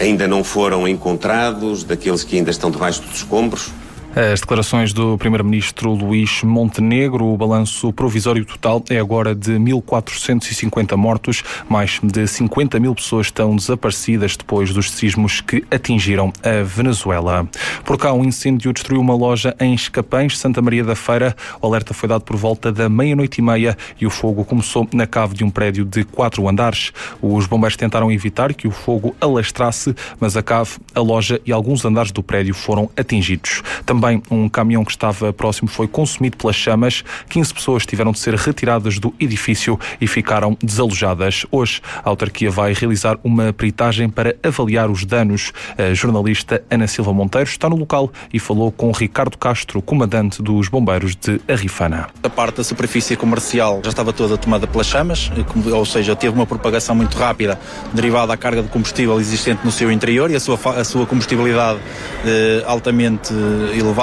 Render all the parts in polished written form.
ainda não foram encontrados, daqueles que ainda estão debaixo dos escombros. As declarações do Primeiro-Ministro Luís Montenegro. O balanço provisório total é agora de 1.450 mortos. Mais de 50 mil pessoas estão desaparecidas depois dos sismos que atingiram a Venezuela. Por cá, um incêndio destruiu uma loja em Escapães, Santa Maria da Feira. O alerta foi dado por volta da 00:30 e o fogo começou na cave de um prédio de 4 andares. Os bombeiros tentaram evitar que o fogo alastrasse, mas a cave, a loja e alguns andares do prédio foram atingidos. Também um caminhão que estava próximo foi consumido pelas chamas. 15 pessoas tiveram de ser retiradas do edifício e ficaram desalojadas. Hoje, a autarquia vai realizar uma peritagem para avaliar os danos. A jornalista Ana Silva Monteiro está no local e falou com Ricardo Castro, comandante dos bombeiros de Arrifana. A parte da superfície comercial já estava toda tomada pelas chamas, ou seja, teve uma propagação muito rápida derivada da carga de combustível existente no seu interior e a sua combustibilidade altamente elevada.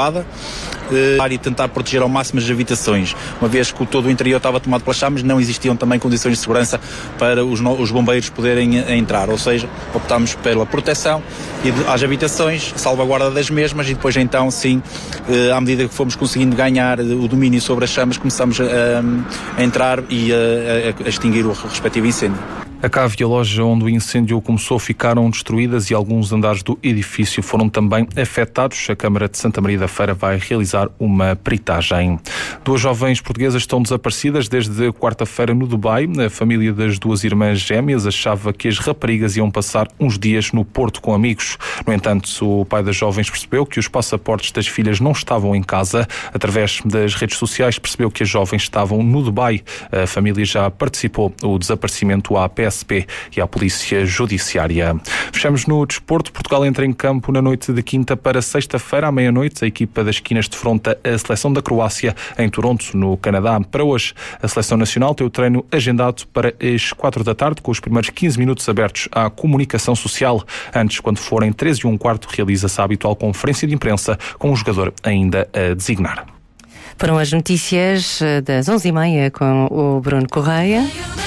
E tentar proteger ao máximo as habitações. Uma vez que todo o interior estava tomado pelas chamas, não existiam também condições de segurança para os bombeiros poderem entrar, ou seja, optámos pela proteção às habitações, salvaguarda das mesmas e depois então sim, à medida que fomos conseguindo ganhar o domínio sobre as chamas, começamos a entrar e a extinguir o respectivo incêndio. A cave e a loja onde o incêndio começou ficaram destruídas e alguns andares do edifício foram também afetados. A Câmara de Santa Maria da Feira vai realizar uma peritagem. 2 jovens portuguesas estão desaparecidas desde quarta-feira no Dubai. A família das 2 irmãs gêmeas achava que as raparigas iam passar uns dias no Porto com amigos. No entanto, o pai das jovens percebeu que os passaportes das filhas não estavam em casa. Através das redes sociais percebeu que as jovens estavam no Dubai. A família já participou do desaparecimento à PSP e à Polícia Judiciária. Fechamos no desporto. Portugal entra em campo na noite de quinta para sexta-feira à 00:00. A equipa das Quinas defronta a seleção da Croácia em Toronto, no Canadá. Para hoje, a seleção nacional tem o treino agendado para as 4 da tarde, com os primeiros 15 minutos abertos à comunicação social. Antes, quando forem 13:15, realiza-se a habitual conferência de imprensa com o jogador ainda a designar. Foram as notícias das 11:30 com o Bruno Correia.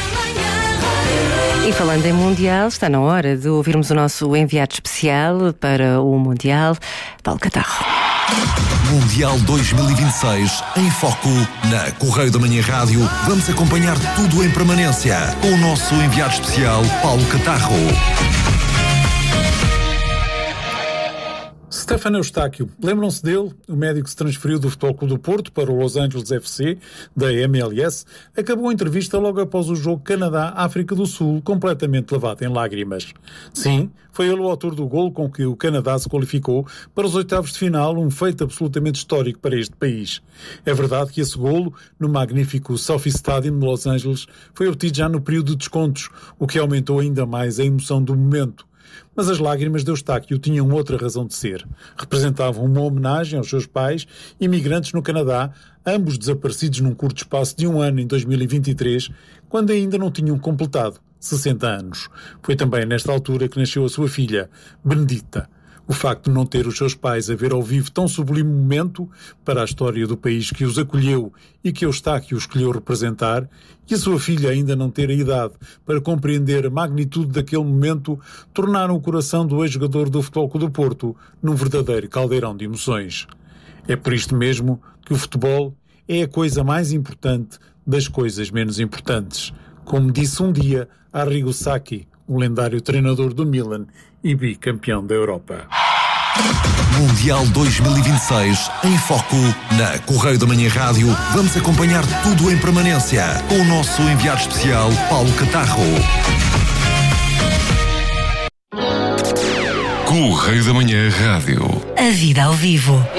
E falando em Mundial, está na hora de ouvirmos o nosso enviado especial para o Mundial, Paulo Catarro. Mundial 2026 em foco na Correio da Manhã Rádio. Vamos acompanhar tudo em permanência com o nosso enviado especial, Paulo Catarro. Stefano Eustáquio, lembram-se dele? O médico que se transferiu do Futebol Clube do Porto para o Los Angeles FC, da MLS, acabou a entrevista logo após o jogo Canadá-África do Sul, completamente lavado em lágrimas. Sim, foi ele o autor do golo com que o Canadá se qualificou para os oitavos de final, um feito absolutamente histórico para este país. É verdade que esse golo, no magnífico Sophie Stadium de Los Angeles, foi obtido já no período de descontos, o que aumentou ainda mais a emoção do momento. Mas as lágrimas de Eustáquio tinham outra razão de ser. Representavam uma homenagem aos seus pais, imigrantes no Canadá, ambos desaparecidos num curto espaço de 1 ano em 2023, quando ainda não tinham completado 60 anos. Foi também nesta altura que nasceu a sua filha, Benedita. O facto de não ter os seus pais a ver ao vivo tão sublime momento para a história do país que os acolheu e que Eustáquio escolheu representar, e a sua filha ainda não ter a idade para compreender a magnitude daquele momento, tornaram o coração do ex-jogador do Futebol Clube do Porto num verdadeiro caldeirão de emoções. É por isto mesmo que o futebol é a coisa mais importante das coisas menos importantes, como disse um dia Arrigo Sacchi, um lendário treinador do Milan e bicampeão da Europa. Mundial 2026 em foco na Correio da Manhã Rádio. Vamos acompanhar tudo em permanência com o nosso enviado especial, Paulo Catarro. Correio da Manhã Rádio. A vida ao vivo.